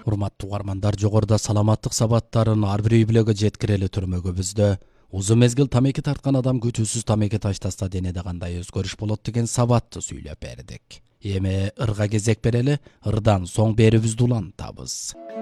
Урматтуу угармандар, жогоруда саламаттык сабаттарын ар бир үй бүлөгө жеткирели түрмөгүбүздө узун мезгил тамеки тарткан адам күтүүсүз тамеки таштаса денеде кандай өзгөрүш болот деген сабатты сүйлөп бердик. Эми ырга кезек берели, ырдан соң берүүбүздү улантабыз.